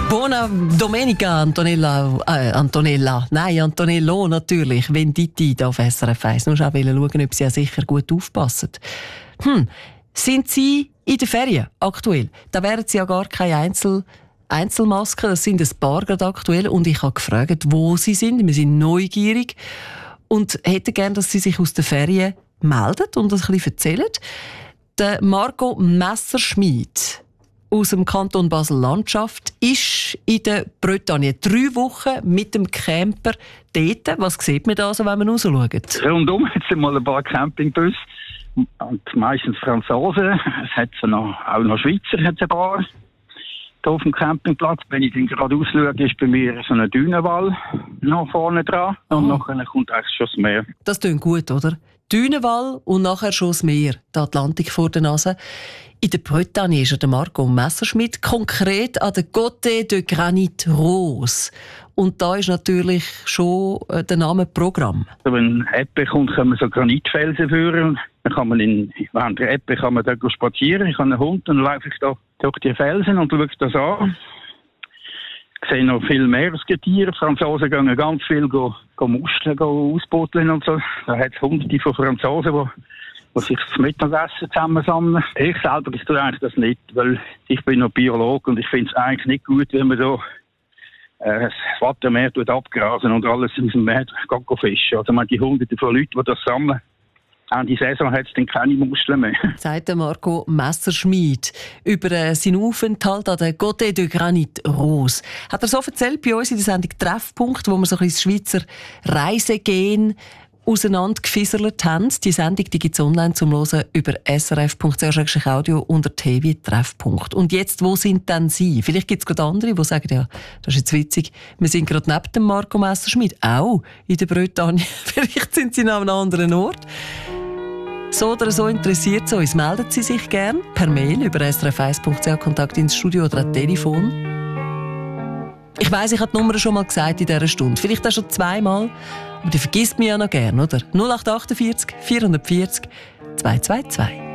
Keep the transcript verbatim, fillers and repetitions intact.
Buona Domenica, Antonella, äh, Antonella, nein, Antonello natürlich, Venditti da auf S R F eins. Nur schauen, schauen, ob Sie ja sicher gut aufpassen. Hm, sind Sie in der Ferien aktuell? Da wären Sie ja gar keine Einzel Einzelmasken, das sind ein paar gerade aktuell. Und ich habe gefragt, wo Sie sind. Wir sind neugierig und hätten gerne, dass Sie sich aus der Ferien melden und das ein bisschen erzählen. Der Marco Messerschmidt aus dem Kanton Basel-Landschaft ist in der Bretagne drei Wochen mit dem Camper dort. Was sieht man da so, wenn man rausschaut? Rundum hat es mal ein paar Campingbusse und meistens Franzosen. Es hat noch, auch noch Schweizer hat ein paar hier auf dem Campingplatz. Wenn ich dann gerade ausschaue, ist bei mir so ein Dünenwall noch vorne dran. Und oh. Nachher kommt eigentlich schon das Meer. Das klingt gut, oder? Dünenwall und nachher schon das Meer, der Atlantik vor der Nase. In der Bretagne ist der Marco Messerschmidt, konkret an der Côte de Granit Rose. Und da ist natürlich schon der Name Programm. Wenn Ebbe kommt, können wir so Granitfelsen führen. Dann kann man in, während der Ebbe kann man da spazieren. Ich habe einen Hund und dann laufe ich da durch die Felsen und schaue das an. Ich sehe noch viel Meeresgetiere. Die Franzosen gehen ganz viel go, go muscheln, go ausbuddeln und so. Da hat es hunderte von Franzosen, die die sich das Mittagessen zusammensammeln. Ich selber ich tue eigentlich das nicht, weil ich bin noch Biologe und ich finde es eigentlich nicht gut, wenn man so äh, das Wattenmeer abgrasen und alles in diesem Meer fischen. Also man die hunderte von Leuten, die das sammeln. An die Saison hat es dann keine Muscheln mehr. Sagt Marco Messerschmidt über äh, seinen Aufenthalt an der Côte de Granit Rose. Hat er so erzählt bei uns in der Sendung Treffpunkt, wo wir so ein bisschen das Schweizer Reisegehen auseinandergefisselt haben. Die Sendung gibt es online zum Hören über s r f punkt c h audio unter T V Treffpunkt. Und jetzt, wo sind denn Sie? Vielleicht gibt es gerade andere, die sagen, ja, das ist jetzt witzig, wir sind gerade neben dem Marco Messerschmidt, auch in der Bretagne. Vielleicht sind Sie an einem anderen Ort. So oder so interessiert es uns, melden Sie sich gerne per Mail über s r f eins punkt c h, Kontakt ins Studio oder ein Telefon. Ich weiss, ich habe die Nummer schon mal gesagt in dieser Stunde. Vielleicht auch schon zweimal. Aber die vergisst mich ja noch gern, oder? null acht acht vier vier vier null zwei zwei zwei.